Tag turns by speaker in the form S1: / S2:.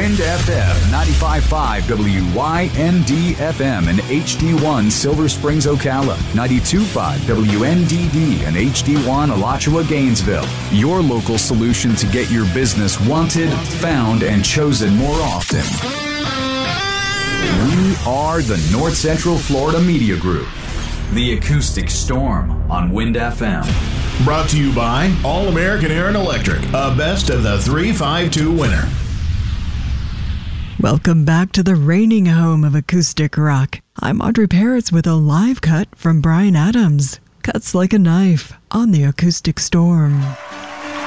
S1: Wind FM 95.5 WYND FM and HD1 Silver Springs, Ocala. 92.5 WNDD and HD1 Alachua, Gainesville. Your local solution to get your business wanted, found, and chosen more often. We are the North Central Florida Media Group. The Acoustic Storm on Wind FM.
S2: Brought to you by All American Air and Electric, a best of the 352 winner.
S3: Welcome back to the reigning home of acoustic rock. I'm Audrey Peretz with a live cut from Bryan Adams. Cuts like a knife on the Acoustic Storm.